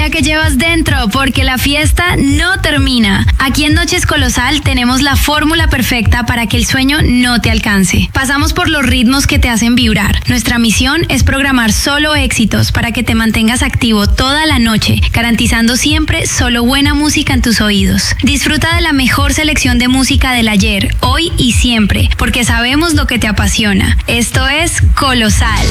energía que llevas dentro, porque la fiesta no termina. Aquí en Noches Colosal tenemos la fórmula perfecta para que el sueño no te alcance. Pasamos por los ritmos que te hacen vibrar. Nuestra misión es programar solo éxitos para que te mantengas activo toda la noche, garantizando siempre solo buena música en tus oídos. Disfruta de la mejor selección de música del ayer, hoy y siempre, porque sabemos lo que te apasiona. Esto es Colosal.